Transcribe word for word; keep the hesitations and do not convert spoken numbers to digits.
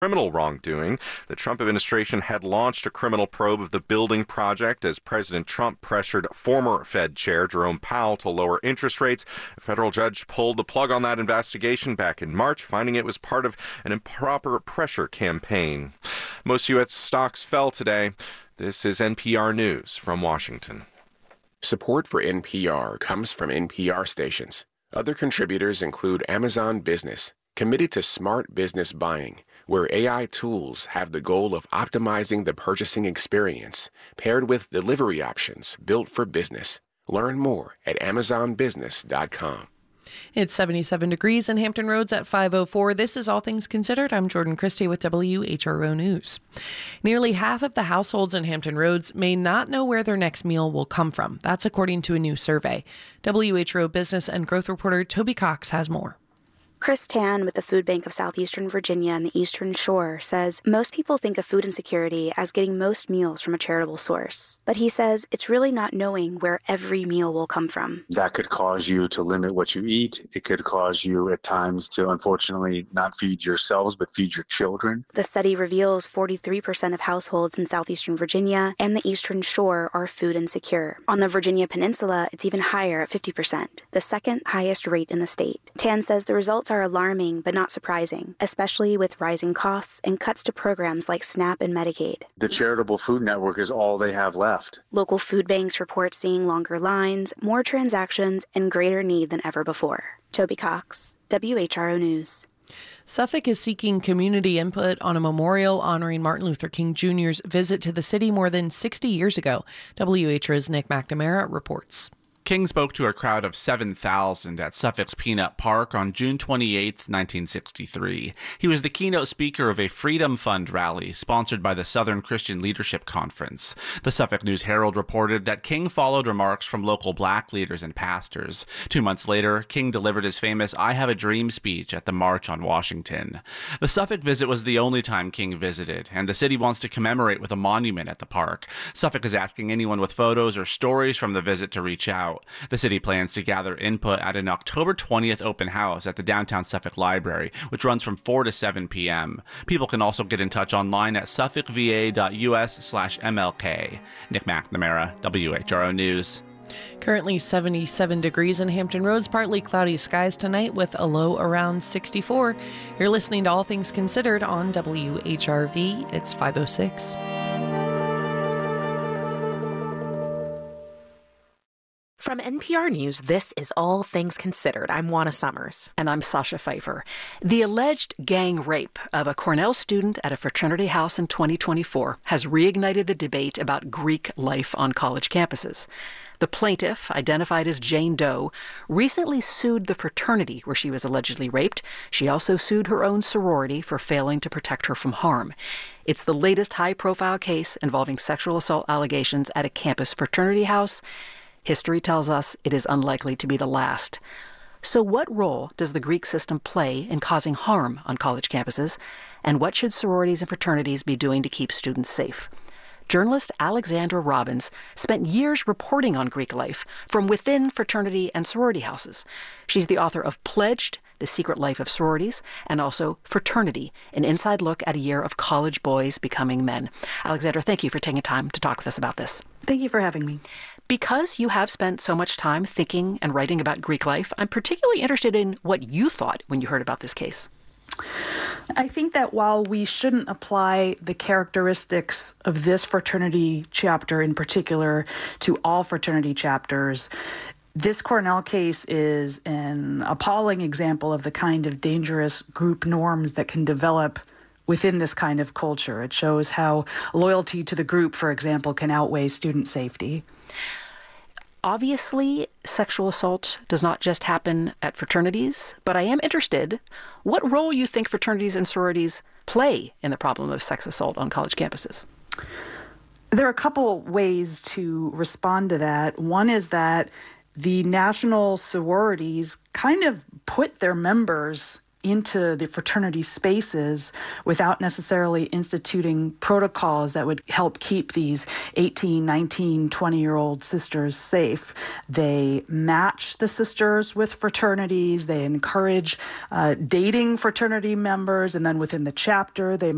criminal wrongdoing. The Trump administration had launched a criminal probe of the building project as President Trump pressured former Fed Chair Jerome Powell to lower interest rates. A federal judge pulled the plug on that investigation back in March, finding it was part of an improper pressure campaign. Most U S stocks fell today. This is N P R News from Washington. Support for N P R comes from N P R stations. Other contributors include Amazon Business, committed to smart business buying, where A I tools have the goal of optimizing the purchasing experience, paired with delivery options built for business. Learn more at amazon business dot com. It's seventy-seven degrees in Hampton Roads at five oh four. This is All Things Considered. I'm Jordan Christie with W H R O News. Nearly half of the households in Hampton Roads may not know where their next meal will come from. That's according to a new survey. W H R O business and growth reporter Toby Cox has more. Chris Tan with the Food Bank of Southeastern Virginia and the Eastern Shore says most people think of food insecurity as getting most meals from a charitable source. But he says it's really not knowing where every meal will come from. That could cause you to limit what you eat. It could cause you at times to, unfortunately, not feed yourselves, but feed your children. The study reveals forty-three percent of households in Southeastern Virginia and the Eastern Shore are food insecure. On the Virginia Peninsula, it's even higher at fifty percent, the second highest rate in the state. Tan says the results are alarming but not surprising, especially with rising costs and cuts to programs like SNAP and Medicaid. The charitable food network is all they have left. Local food banks report seeing longer lines, more transactions, and greater need than ever before. Toby Cox, W H R O News. Suffolk is seeking community input on a memorial honoring Martin Luther King Junior's visit to the city more than sixty years ago. W H R O's Nick McNamara reports. King spoke to a crowd of seven thousand at Suffolk's Peanut Park on June twenty-eighth, nineteen sixty-three. He was the keynote speaker of a Freedom Fund rally sponsored by the Southern Christian Leadership Conference. The Suffolk News Herald reported that King followed remarks from local black leaders and pastors. Two months later, King delivered his famous I Have a Dream speech at the March on Washington. The Suffolk visit was the only time King visited, and the city wants to commemorate with a monument at the park. Suffolk is asking anyone with photos or stories from the visit to reach out. The city plans to gather input at an October twentieth open house at the downtown Suffolk Library, which runs from four to seven p.m. People can also get in touch online at suffolk v a dot u s slash m l k. Nick McNamara, W H R O News. Currently seventy-seven degrees in Hampton Roads, partly cloudy skies tonight with a low around sixty-four. You're listening to All Things Considered on W H R V. It's five oh six. From N P R News, this is All Things Considered. I'm Juana Summers. And I'm Sasha Pfeiffer. The alleged gang rape of a Cornell student at a fraternity house in twenty twenty-four has reignited the debate about Greek life on college campuses. The plaintiff, identified as Jane Doe, recently sued the fraternity where she was allegedly raped. She also sued her own sorority for failing to protect her from harm. It's the latest high-profile case involving sexual assault allegations at a campus fraternity house. History tells us it is unlikely to be the last. So what role does the Greek system play in causing harm on college campuses? And what should sororities and fraternities be doing to keep students safe? Journalist Alexandra Robbins spent years reporting on Greek life from within fraternity and sorority houses. She's the author of Pledged, The Secret Life of Sororities, and also Fraternity, an inside look at a year of college boys becoming men. Alexandra, thank you for taking time to talk with us about this. Thank you for having me. Because you have spent so much time thinking and writing about Greek life, I'm particularly interested in what you thought when you heard about this case. I think that while we shouldn't apply the characteristics of this fraternity chapter in particular to all fraternity chapters, this Cornell case is an appalling example of the kind of dangerous group norms that can develop within this kind of culture. It shows how loyalty to the group, for example, can outweigh student safety. Obviously, sexual assault does not just happen at fraternities, but I am interested what role you think fraternities and sororities play in the problem of sex assault on college campuses. There are a couple ways to respond to that. One is that the national sororities kind of put their members into the fraternity spaces without necessarily instituting protocols that would help keep these eighteen, nineteen, twenty-year-old sisters safe. They match the sisters with fraternities. They encourage uh, dating fraternity members. And then within the chapter, they